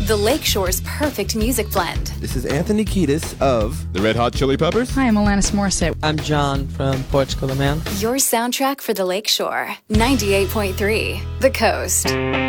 the Lakeshore's perfect music blend. This is Anthony Kiedis of The Red Hot Chili Peppers. Hi, I'm Alanis Morissette. I'm John from Portugal the Man. Your soundtrack for the Lakeshore. 98.3 The Coast.